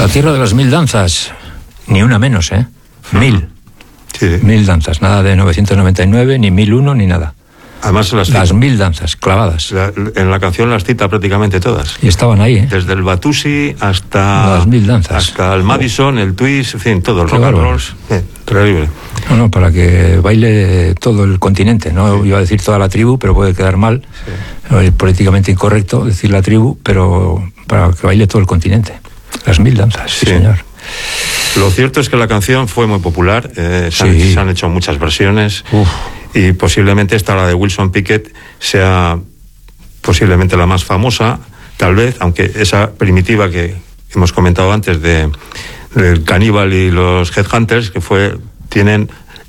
La tierra de las 1000 danzas, ni una menos, 1000. Sí. 1000 danzas, nada de 999, ni 1001, ni nada. Además las 1000 danzas clavadas. En la canción las cita prácticamente todas. Y estaban ahí, Desde el Batusi hasta las 1000 danzas. Hasta el Madison, el twist, en fin, todo el rock and roll. Terrible. No, para que baile todo el continente. No iba a decir toda la tribu, pero puede quedar mal. Sí. Políticamente incorrecto decir la tribu, pero para que baile todo el continente. Las 1000 danzas, sí señor. Lo cierto es que la canción fue muy popular. Se han hecho muchas versiones. Y posiblemente esta, la de Wilson Pickett, sea posiblemente la más famosa, tal vez, aunque esa primitiva que hemos comentado antes del Cannibal y los Headhunters, que tienen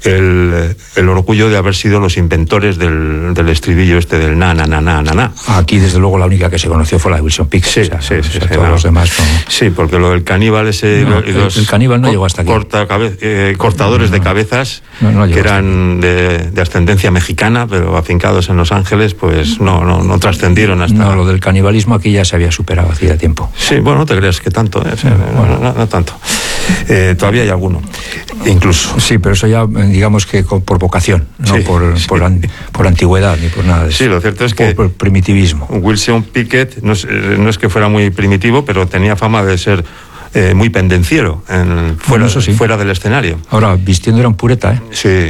el orgullo de haber sido los inventores del estribillo del na, na, na, na, na, na. Aquí, desde luego, la única que se conoció fue la de Wilson Pickett. Todos los demás no. Sí, porque lo del Caníbal el Caníbal no llegó hasta aquí. Cortadores de cabezas, que eran de ascendencia mexicana, pero afincados en Los Ángeles, pues no trascendieron hasta... No, lo del canibalismo aquí ya se había superado hacía tiempo. Sí, bueno, no te creas que tanto, no tanto. Todavía hay alguno, incluso. Sí, pero eso ya, digamos que por vocación, no por antigüedad ni por nada de eso. Sí, lo cierto es que por primitivismo. Wilson Pickett no es que fuera muy primitivo, pero tenía fama de ser muy pendenciero fuera del escenario. Ahora, vistiendo era un pureta, Sí.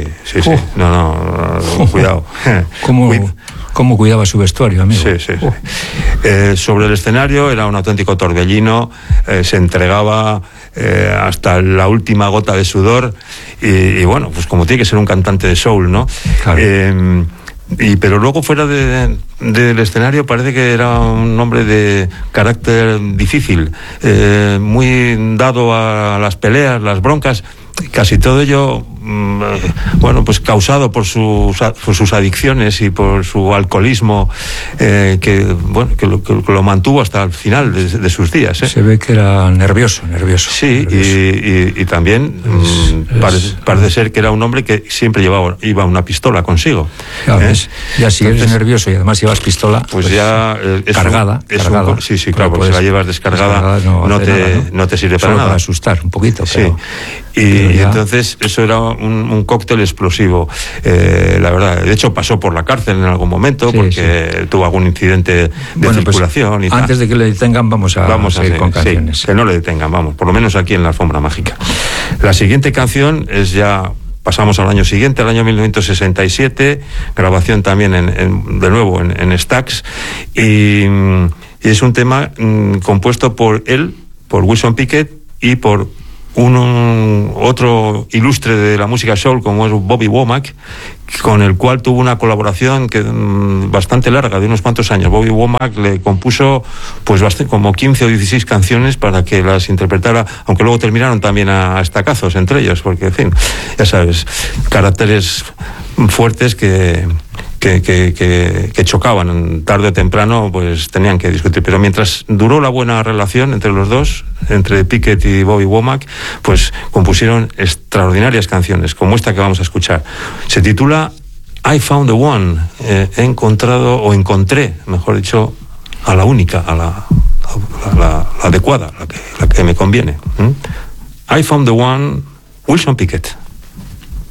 Cuidado. ¿Cómo cuidaba su vestuario, amigo? Sí. Sobre el escenario era un auténtico torbellino, se entregaba hasta la última gota de sudor y bueno, pues como tiene que ser un cantante de soul, ¿no? Claro. Pero luego fuera del escenario parece que era un hombre de carácter difícil, muy dado a las peleas, las broncas, casi todo ello pues causado por sus adicciones y por su alcoholismo, que lo mantuvo hasta el final de sus días. Se ve que era nervioso. Sí, nervioso. Y también parece ser que era un hombre que siempre iba una pistola consigo. Ya si eres nervioso y además llevas pistola, pues ya cargada. Sí, claro, porque si la llevas descargada no te sirve para nada. Para asustar un poquito, pero... Sí. Y entonces eso era un cóctel explosivo, la verdad. De hecho pasó por la cárcel en algún momento porque tuvo algún incidente de circulación y tal. Antes de que le detengan vamos a seguir con canciones. Que no le detengan, vamos, por lo menos aquí en la Alfombra Mágica. La siguiente canción es ya... Pasamos al año siguiente, al año 1967, grabación también de nuevo en Stax, y es un tema compuesto por Wilson Pickett y por otro ilustre de la música soul como es Bobby Womack, con el cual tuvo una colaboración bastante larga, de unos cuantos años. Bobby Womack le compuso pues como 15 o 16 canciones para que las interpretara, aunque luego terminaron también a estacazos entre ellos, porque en fin, ya sabes, caracteres fuertes que chocaban tarde o temprano, pues tenían que discutir. Pero mientras duró la buena relación entre los dos, entre Pickett y Bobby Womack, pues compusieron extraordinarias canciones, como esta que vamos a escuchar. Se titula I Found the One. Encontré, mejor dicho, a la única, a la adecuada, la que me conviene. I Found the One, Wilson Pickett.